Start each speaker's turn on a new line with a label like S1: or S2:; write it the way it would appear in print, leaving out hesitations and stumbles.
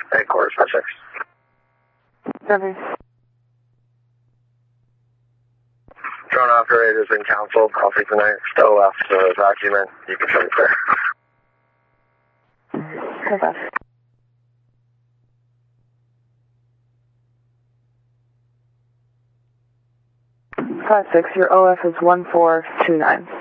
S1: Headquarters 5-6.
S2: Copy.
S1: Drone operator has been canceled. Coffee tonight. Still left the document. You can show me clear.
S2: Copy. Five 6. Your OF is 1429.